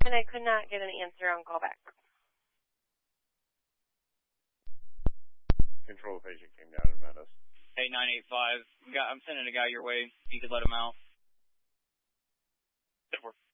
And I could not get an answer on callback. Control patient came down and met us. Hey, 985. I'm sending a guy your way. You could let him out. That works.